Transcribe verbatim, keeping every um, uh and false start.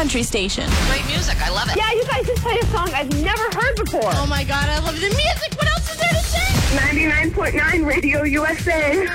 country station. Great music. I love it. Yeah, you guys just played a song I've never heard before. Oh, my God. I love the music. What else is there to say? ninety-nine point nine Radio U S A.